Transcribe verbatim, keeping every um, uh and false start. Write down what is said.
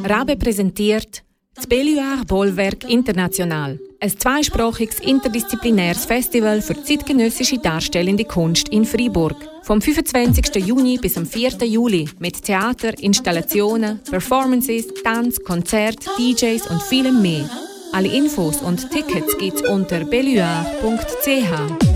Rabe präsentiert das Belluard Bollwerk International, ein zweisprachiges interdisziplinäres Festival für zeitgenössische darstellende Kunst in Freiburg. Vom fünfundzwanzigsten Juni bis am vierten Juli mit Theater, Installationen, Performances, Tanz, Konzert, D Js und vielem mehr. Alle Infos und Tickets gibt's unter belluard punkt c h.